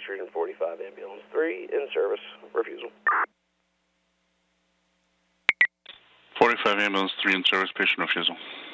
Street and 45 Ambulance 3 in service. Refusal. 45 Ambulance 3 in service, patient refusal.